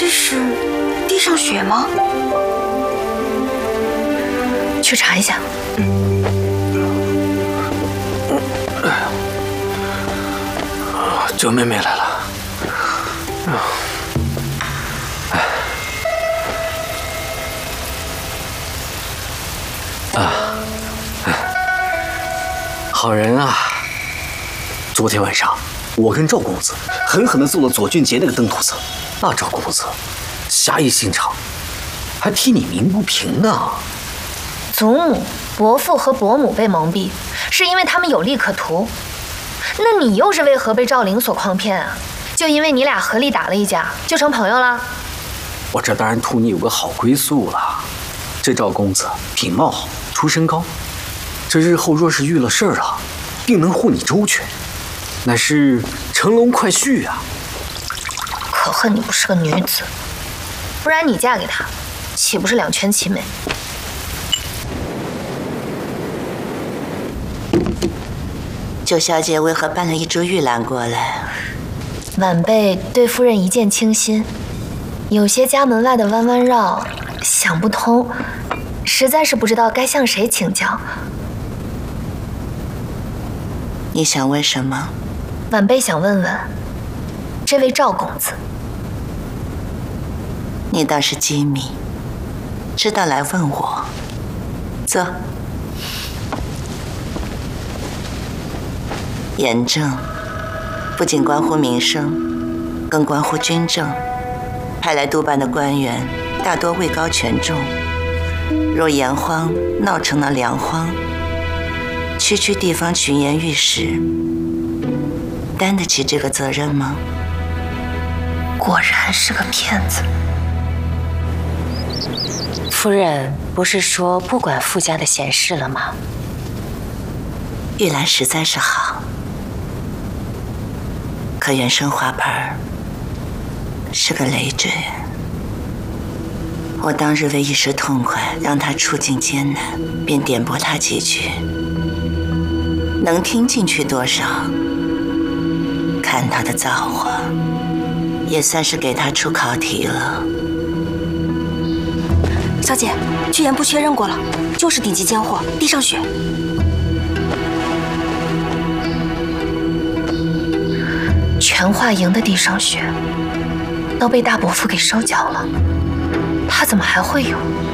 这是地上雪吗？ 去查一下。 九妹妹来了。好人啊！昨天晚上，我跟赵公子狠狠地揍了左俊杰那个登徒子，那赵公子侠义心肠，还替你鸣不平呢。 祖母、伯父和伯母被蒙蔽，是因为他们有利可图。那你又是为何被赵灵所诓骗啊？就因为你俩合力打了一架，就成朋友了？ 我这当然图你有个好归宿了。这赵公子品貌好，出身高，这日后若是遇了事儿啊，定能护你周全，乃是乘龙快婿啊！ 可恨你不是个女子，不然你嫁给他，岂不是两全其美？ 九小姐为何搬了一株玉兰过来？ 晚辈对夫人一见倾心，有些家门外的弯弯绕想不通，实在是不知道该向谁请教。 你想问什么？ 晚辈想问问，这位赵公子， 你倒是机敏，知道来问我。坐。严政不仅关乎民生，更关乎军政。派来督办的官员大多位高权重，若盐荒闹成了粮荒，区区地方巡盐御史担得起这个责任吗？ 果然是个骗子。 夫人不是说不管傅家的闲事了吗？ 玉兰实在是好，可原生花盆是个累赘。我当日为一时痛快，让他处境艰难，便点拨他几句，能听进去多少？看他的造化，也算是给他出考题了。 小姐，居然不确认过了，就是顶级尖货，地上雪。 全化营的地上雪都被大伯父给收缴了，他怎么还会有？